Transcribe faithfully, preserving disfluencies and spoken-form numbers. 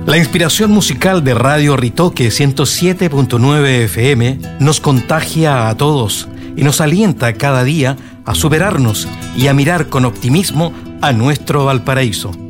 La inspiración musical de Radio Ritoque ciento siete punto nueve F M nos contagia a todos y nos alienta cada día a superarnos y a mirar con optimismo a nuestro Valparaíso.